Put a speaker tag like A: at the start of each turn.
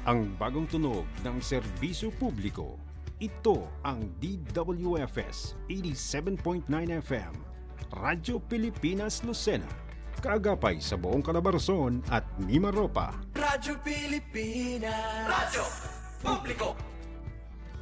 A: Ang bagong tunog ng serbisyo publiko. Ito ang DWFS 87.9 FM, Radyo Pilipinas Lucena. Kaagapay sa buong Calabarzon at Mimaropa.
B: Radyo Pilipinas, Radyo Publiko.